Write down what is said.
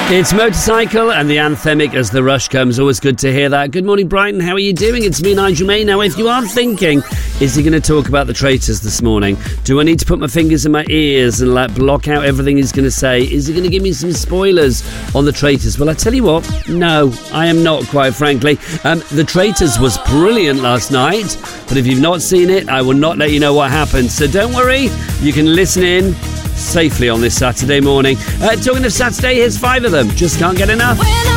It's Motorcycle and the anthemic As the Rush Comes. Always good to hear that. Good morning, Brighton. How are you doing? It's me, Nigel May. Now, if you are thinking, is he going to talk about the traitors this morning? Do I need to put my fingers in my ears and block out everything he's going to say? Is he going to give me some spoilers on the traitors? Well, I tell you what, no, I am not, quite frankly. The Traitors was brilliant last night, but if you've not seen it, I will not let you know what happened. So don't worry, you can listen in safely on this Saturday morning. Talking of Saturday, here's 5 of them. Just can't get enough.